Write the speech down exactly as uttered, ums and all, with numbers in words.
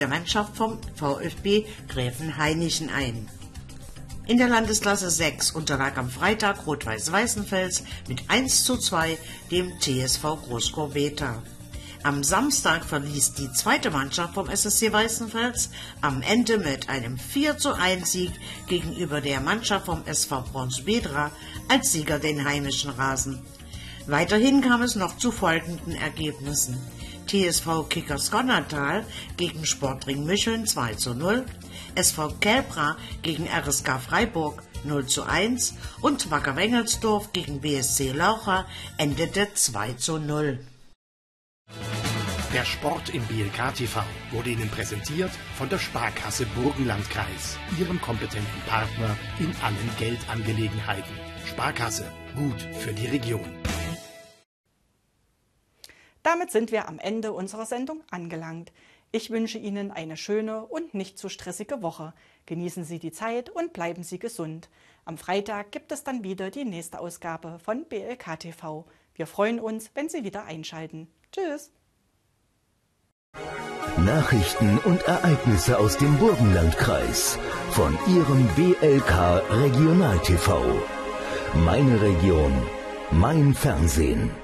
der Mannschaft vom VfB Gräfenhainichen ein. In der Landesklasse sechs unterlag am Freitag Rot-Weiß Weißenfels mit eins zu zwei dem T S V Großkorveta. Am Samstag verließ die zweite Mannschaft vom S S C Weißenfels am Ende mit einem vier zu eins Sieg gegenüber der Mannschaft vom S V Bronsbedra als Sieger den heimischen Rasen. Weiterhin kam es noch zu folgenden Ergebnissen: T S V Kickers Gonnertal gegen Sportring Mücheln zwei zu null, S V Kelbra gegen R S K Freiburg null zu eins und Wacker Wengelsdorf gegen B S C Laucha endete zwei zu null. Der Sport im B L K T V wurde Ihnen präsentiert von der Sparkasse Burgenlandkreis, Ihrem kompetenten Partner in allen Geldangelegenheiten. Sparkasse, gut für die Region. Damit sind wir am Ende unserer Sendung angelangt. Ich wünsche Ihnen eine schöne und nicht zu stressige Woche. Genießen Sie die Zeit und bleiben Sie gesund. Am Freitag gibt es dann wieder die nächste Ausgabe von B L K T V. Wir freuen uns, wenn Sie wieder einschalten. Tschüss! Nachrichten und Ereignisse aus dem Burgenlandkreis von Ihrem B L K Regional T V. Meine Region, mein Fernsehen.